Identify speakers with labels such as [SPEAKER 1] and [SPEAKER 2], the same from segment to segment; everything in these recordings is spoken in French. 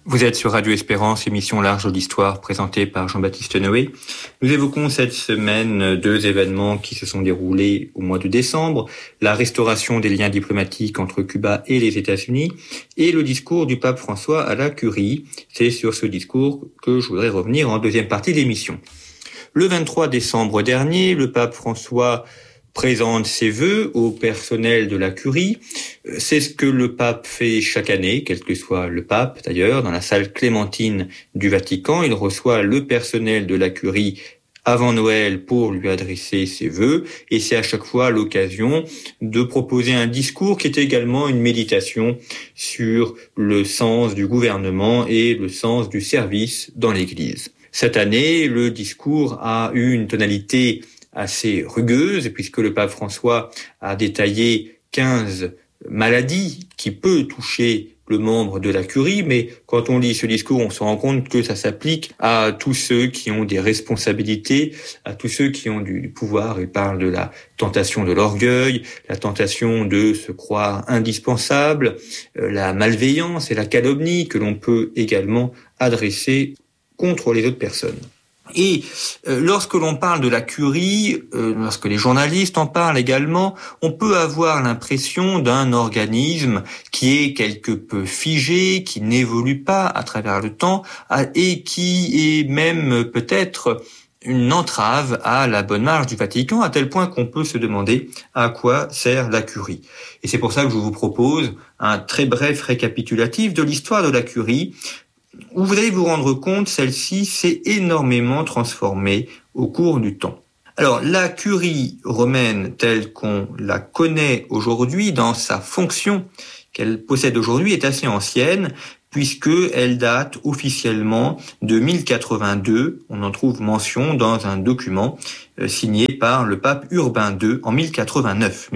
[SPEAKER 1] Vous êtes sur Radio Espérance, émission large de l'histoire présentée par Jean-Baptiste Noé. Nous évoquons cette semaine deux événements qui se sont déroulés au mois de décembre, la restauration des liens diplomatiques entre Cuba et les États-Unis et le discours du pape François à la Curie. C'est sur ce discours que je voudrais revenir en deuxième partie de l'émission. Le 23 décembre dernier, le pape François présente ses vœux au personnel de la Curie. C'est ce que le pape fait chaque année, quel que soit le pape d'ailleurs, dans la salle Clémentine du Vatican. Il reçoit le personnel de la Curie avant Noël pour lui adresser ses vœux, et c'est à chaque fois l'occasion de proposer un discours qui est également une méditation sur le sens du gouvernement et le sens du service dans l'Église. Cette année, le discours a eu une tonalité assez rugueuse, puisque le pape François a détaillé 15 maladies qui peuvent toucher le membre de la Curie, mais quand on lit ce discours, on se rend compte que ça s'applique à tous ceux qui ont des responsabilités, à tous ceux qui ont du pouvoir. Il parle de la tentation de l'orgueil, la tentation de se croire indispensable, la malveillance et la calomnie que l'on peut également adresser contre les autres personnes. Et lorsque l'on parle de la Curie, lorsque les journalistes en parlent également, on peut avoir l'impression d'un organisme qui est quelque peu figé, qui n'évolue pas à travers le temps et qui est même peut-être une entrave à la bonne marche du Vatican, à tel point qu'on peut se demander à quoi sert la Curie. Et c'est pour ça que je vous propose un très bref récapitulatif de l'histoire de la Curie, où vous allez vous rendre compte, celle-ci s'est énormément transformée au cours du temps. Alors, la Curie romaine telle qu'on la connaît aujourd'hui, dans sa fonction qu'elle possède aujourd'hui, est assez ancienne, puisqu'elle date officiellement de 1082. On en trouve mention dans un document signé par le pape Urbain II en 1089,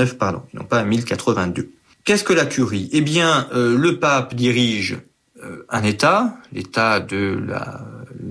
[SPEAKER 1] non pas 1082. Qu'est-ce que la Curie ? Eh bien, le pape dirige un État, l'État de la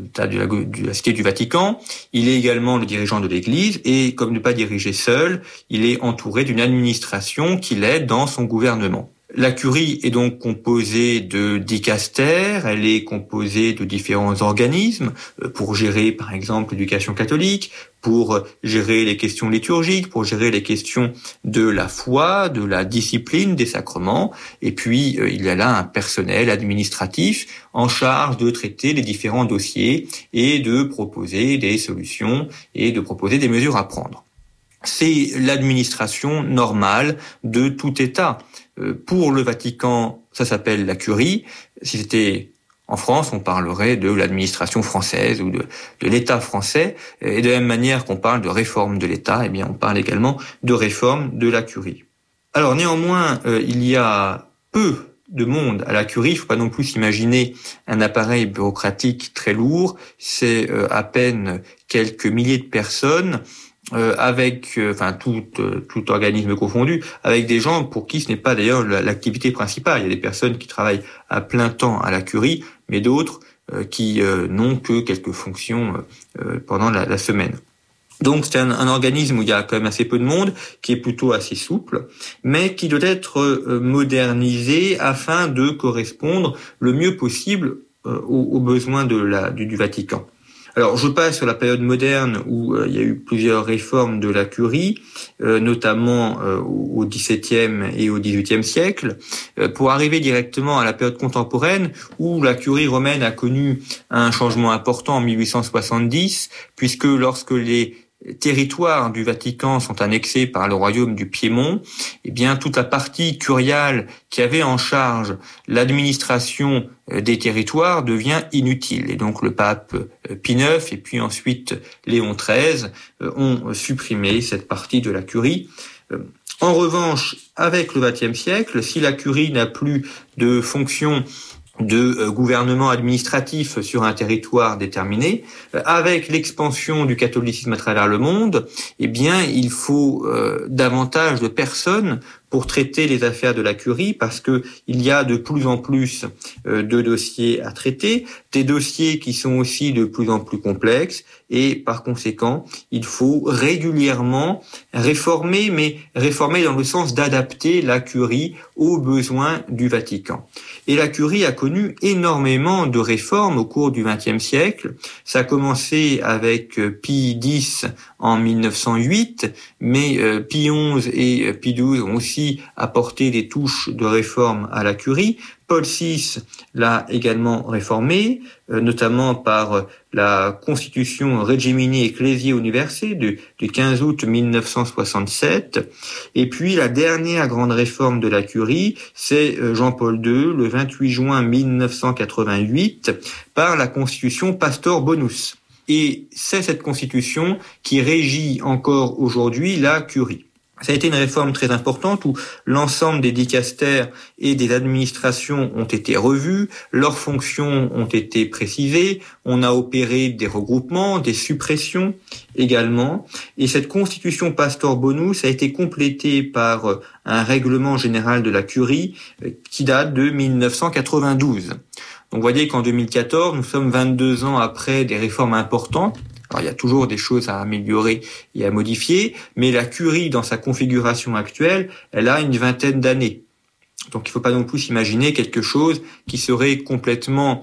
[SPEAKER 1] Cité du Vatican. Il est également le dirigeant de l'Église et, comme ne pas diriger seul, il est entouré d'une administration qui l'aide dans son gouvernement. La Curie est donc composée de dicastères, elle est composée de différents organismes pour gérer par exemple l'éducation catholique, pour gérer les questions liturgiques, pour gérer les questions de la foi, de la discipline, des sacrements, et puis il y a là un personnel administratif en charge de traiter les différents dossiers et de proposer des solutions et de proposer des mesures à prendre. C'est l'administration normale de tout État. Pour le Vatican, ça s'appelle la Curie. Si c'était en France, on parlerait de l'administration française ou de l'État français. Et de la même manière qu'on parle de réforme de l'État, eh bien, on parle également de réforme de la Curie. Alors, néanmoins, il y a peu de monde à la Curie. Il ne faut pas non plus s'imaginer un appareil bureaucratique très lourd. C'est à peine quelques milliers de personnes. Avec tout organisme confondu, avec des gens pour qui ce n'est pas d'ailleurs l'activité principale. Il y a des personnes qui travaillent à plein temps à la Curie, mais d'autres qui n'ont que quelques fonctions pendant la semaine. Donc c'est un organisme où il y a quand même assez peu de monde, qui est plutôt assez souple, mais qui doit être modernisé afin de correspondre le mieux possible aux besoins du Vatican. Alors, je passe sur la période moderne où il y a eu plusieurs réformes de la Curie, notamment au XVIIe et au XVIIIe siècle, pour arriver directement à la période contemporaine où la Curie romaine a connu un changement important en 1870, puisque lorsque les territoires du Vatican sont annexés par le royaume du Piémont, eh bien toute la partie curiale qui avait en charge l'administration des territoires devient inutile. Et donc le pape Pie IX et puis ensuite Léon XIII ont supprimé cette partie de la Curie. En revanche, avec le XXe siècle, si la Curie n'a plus de fonction de gouvernement administratif sur un territoire déterminé, avec l'expansion du catholicisme à travers le monde, eh bien, il faut davantage de personnes pour traiter les affaires de la Curie, parce que il y a de plus en plus de dossiers à traiter, des dossiers qui sont aussi de plus en plus complexes, et par conséquent, il faut régulièrement réformer, mais réformer dans le sens d'adapter la Curie aux besoins du Vatican. Et la curie a connu énormément de réformes au cours du XXe siècle. Ça a commencé avec Pie X en 1908, mais Pie XI et Pie XII ont aussi apporté des touches de réforme à la curie. Paul VI l'a également réformé, notamment par la Constitution Regimini Ecclesiae Universae du 15 août 1967. Et puis la dernière grande réforme de la curie, c'est Jean-Paul II, le 28 juin 1988, par la Constitution Pastor Bonus. Et c'est cette constitution qui régit encore aujourd'hui la curie. Ça a été une réforme très importante où l'ensemble des dicastères et des administrations ont été revus, leurs fonctions ont été précisées, on a opéré des regroupements, des suppressions également, et cette constitution Pastor Bonus a été complétée par un règlement général de la curie qui date de 1992. Donc vous voyez qu'en 2014, nous sommes 22 ans après des réformes importantes. Alors, il y a toujours des choses à améliorer et à modifier, mais la curie, dans sa configuration actuelle, elle a une vingtaine d'années. Donc, il ne faut pas non plus s'imaginer quelque chose qui serait complètement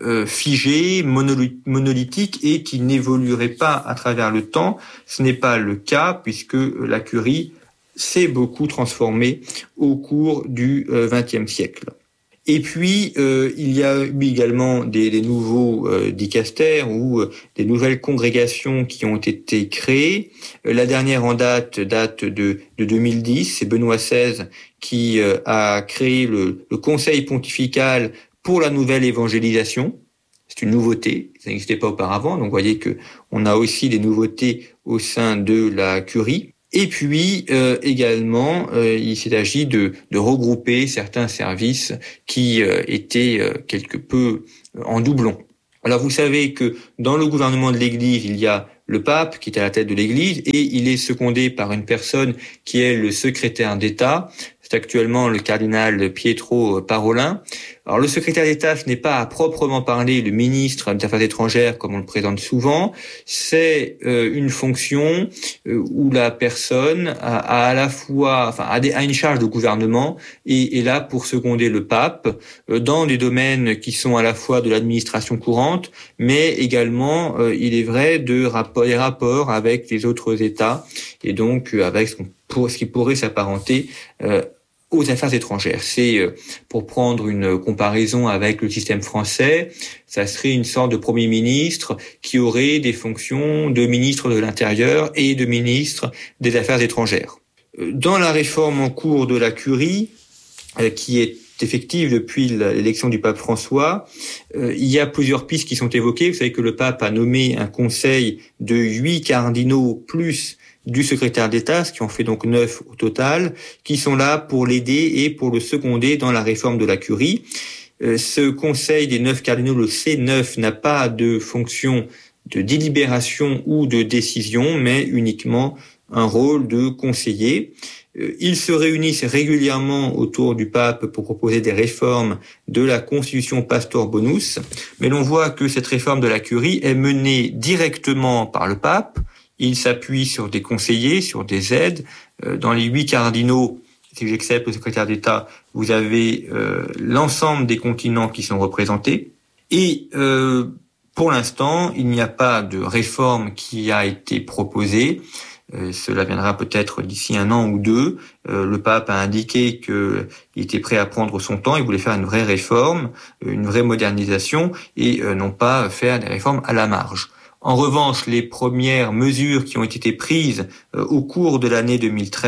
[SPEAKER 1] figé, monolithique et qui n'évoluerait pas à travers le temps. Ce n'est pas le cas puisque la curie s'est beaucoup transformée au cours du XXe siècle. Et puis, il y a eu également des nouveaux dicastères ou des nouvelles congrégations qui ont été créées. La dernière en date de 2010, c'est Benoît XVI qui a créé le Conseil pontifical pour la nouvelle évangélisation. C'est une nouveauté, ça n'existait pas auparavant, donc vous voyez que on a aussi des nouveautés au sein de la curie. Et puis également, il s'agit de regrouper certains services qui étaient quelque peu en doublon. Alors vous savez que dans le gouvernement de l'Église, il y a le pape qui est à la tête de l'Église et il est secondé par une personne qui est le secrétaire d'État. C'est actuellement le cardinal Pietro Parolin. Alors le secrétaire d'État, ce n'est pas à proprement parler le ministre des Affaires étrangères comme on le présente souvent, c'est une fonction où la personne a à la fois, a une charge de gouvernement et est là pour seconder le pape dans des domaines qui sont à la fois de l'administration courante, mais également, il est vrai, des rapports avec les autres États et donc avec ce qui pourrait s'apparenter aux affaires étrangères. C'est, pour prendre une comparaison avec le système français, ça serait une sorte de Premier ministre qui aurait des fonctions de ministre de l'Intérieur et de ministre des Affaires étrangères. Dans la réforme en cours de la curie, qui est effective depuis l'élection du pape François, il y a plusieurs pistes qui sont évoquées. Vous savez que le pape a nommé un conseil de 8 cardinaux plus du secrétaire d'État, ce qui en fait donc 9 au total, qui sont là pour l'aider et pour le seconder dans la réforme de la curie. Ce conseil des 9 cardinaux, le C9, n'a pas de fonction de délibération ou de décision, mais uniquement un rôle de conseiller. Ils se réunissent régulièrement autour du pape pour proposer des réformes de la Constitution Pastor Bonus, mais l'on voit que cette réforme de la curie est menée directement par le pape. Il s'appuie sur des conseillers, sur des aides. Dans les 8 cardinaux, si j'accepte le secrétaire d'État, vous avez l'ensemble des continents qui sont représentés. Et pour l'instant, il n'y a pas de réforme qui a été proposée. Cela viendra peut-être d'ici 1 an ou 2. Le pape a indiqué qu'il était prêt à prendre son temps. Il voulait faire une vraie réforme, une vraie modernisation et non pas faire des réformes à la marge. En revanche, les premières mesures qui ont été prises au cours de l'année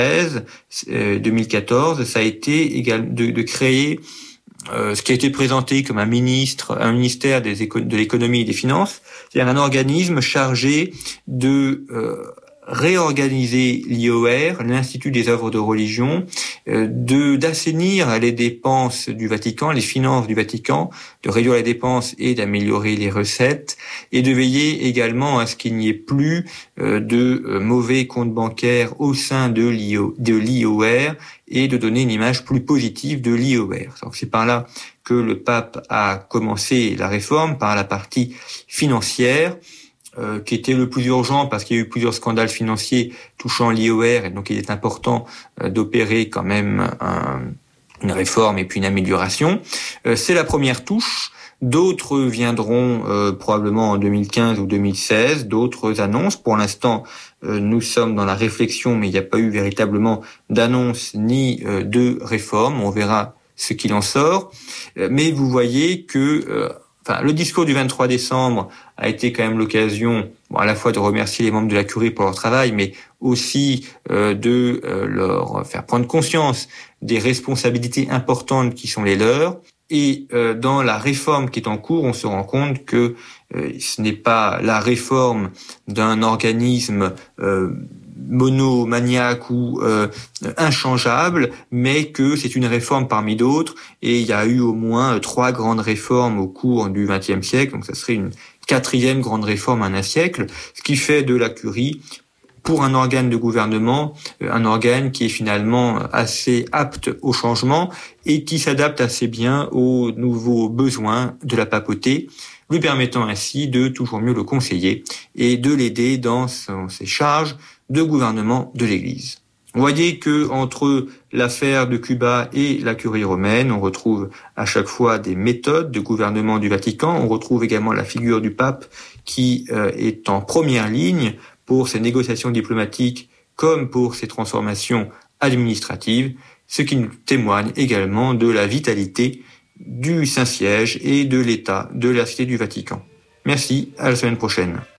[SPEAKER 1] 2014, ça a été de créer ce qui a été présenté comme un ministère de l'économie et des finances, c'est-à-dire un organisme chargé de réorganiser l'IOR, l'Institut des œuvres de religion, d'assainir les dépenses du Vatican, les finances du Vatican, de réduire les dépenses et d'améliorer les recettes, et de veiller également à ce qu'il n'y ait plus de mauvais comptes bancaires au sein de l'IOR et de donner une image plus positive de l'IOR. Donc c'est par là que le pape a commencé la réforme, par la partie financière, qui était le plus urgent parce qu'il y a eu plusieurs scandales financiers touchant l'IOR et donc il est important d'opérer quand même une réforme et puis une amélioration. C'est la première touche. D'autres viendront probablement en 2015 ou 2016, d'autres annonces. Pour l'instant, nous sommes dans la réflexion, mais il n'y a pas eu véritablement d'annonce ni de réforme. On verra ce qu'il en sort. Mais vous voyez que le discours du 23 décembre a été quand même l'occasion à la fois de remercier les membres de la Curie pour leur travail, mais aussi de leur faire prendre conscience des responsabilités importantes qui sont les leurs. Et dans la réforme qui est en cours, on se rend compte que ce n'est pas la réforme d'un organisme monomaniaque ou inchangeable, mais que c'est une réforme parmi d'autres. Et il y a eu au moins 3 grandes réformes au cours du XXe siècle, donc ça serait une 4e grande réforme en un siècle, ce qui fait de la Curie, pour un organe de gouvernement, un organe qui est finalement assez apte au changement et qui s'adapte assez bien aux nouveaux besoins de la papauté, lui permettant ainsi de toujours mieux le conseiller et de l'aider dans ses charges de gouvernement de l'Église. Vous voyez que entre l'affaire de Cuba et la Curie romaine, on retrouve à chaque fois des méthodes de gouvernement du Vatican. On retrouve également la figure du pape qui est en première ligne pour ces négociations diplomatiques comme pour ces transformations administratives, ce qui nous témoigne également de la vitalité du Saint-Siège et de l'État de la Cité du Vatican. Merci, à la semaine prochaine.